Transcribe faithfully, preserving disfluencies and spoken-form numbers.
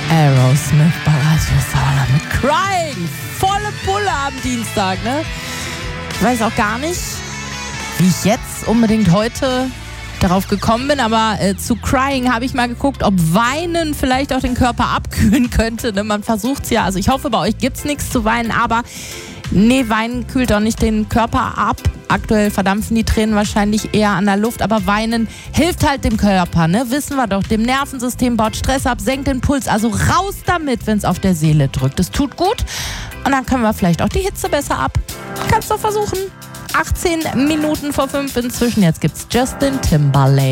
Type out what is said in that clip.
Aerosmith bei Radio Sauerland mit Crying. Volle Pulle am Dienstag, ne? Ich weiß auch gar nicht, wie ich jetzt unbedingt heute darauf gekommen bin, aber äh, zu Crying habe ich mal geguckt, ob Weinen vielleicht auch den Körper abkühlen könnte. Ne? Man versucht es ja, also ich hoffe, bei euch gibt es nichts zu weinen, aber nee, Weinen kühlt auch nicht den Körper ab. Aktuell verdampfen die Tränen wahrscheinlich eher an der Luft, aber Weinen hilft halt dem Körper, ne? Wissen wir doch. Dem Nervensystem, baut Stress ab, senkt den Puls. Also raus damit, wenn es auf der Seele drückt. Es tut gut und dann können wir vielleicht auch die Hitze besser ab. Kannst doch versuchen. achtzehn Minuten vor fünf inzwischen. Jetzt gibt's Justin Timberlake.